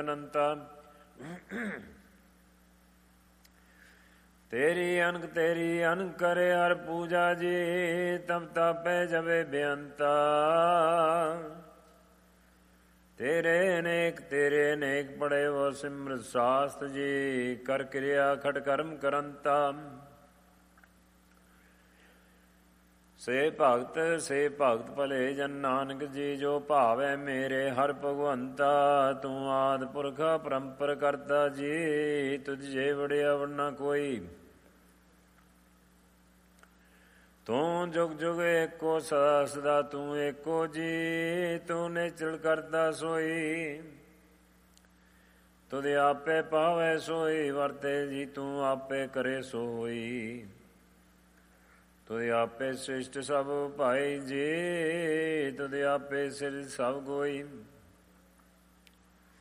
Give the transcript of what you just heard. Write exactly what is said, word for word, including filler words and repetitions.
ਅਨੰਤਾ। ਤੇਰੀ ਅਨਕ ਤੇਰੀ ਅਨਕ ਕਰੇ ਹਰ ਪੂਜਾ ਜੀ, ਤਬ ਤਾਪੈ ਜਵੇ ਬੇਅੰਤਾ। ਤੇਰੇ ਅਨੇਕ ਤੇਰੇ ਅਨੇਕ ਪੜੇ ਵੋ ਸਿਮਰਤ ਸਾਸਤ ਜੀ, ਕਰ ਕਿਰਿਆ ਖਟ ਕਰਮ ਕਰੰਤਾ। ਸੇ ਭਗਤ ਸੇ ਭਗਤ ਭਲੇ ਜਨ ਨਾਨਕ ਜੀ, ਜੋ ਭਾਵੈ ਮੇਰੇ ਹਰ ਭਗਵੰਤਾ। ਤੂੰ ਆਦਿ ਪੁਰਖ ਪਰੰਪਰ ਕਰਤਾ ਜੀ, ਤੁਝ ਜੇ ਵੜਿਆ ਵਡ ਨਾ ਕੋਈ। ਤੂੰ ਜੁਗ ਜੁਗ ਏਕੋ ਸਦਾ ਸਦਾ ਤੂੰ ਏਕੋ ਜੀ, ਤੂੰ ਨਿਚਲ ਕਰਤਾ ਸੋਈ। ਤੁਧ ਆਪੇ ਪਾਵੈ ਸੋਈ ਵਰਤੇ ਜੀ, ਤੂੰ ਆਪੇ ਕਰੇ ਸੋਈ। ਤੁਧ ਆਪੇ ਸ੍ਰਿਸ਼ਟ ਸਭ ਭਾਈ ਜੀ, ਤੁਧ ਆਪੇ ਸਿਰ ਸਭ ਕੋਈ।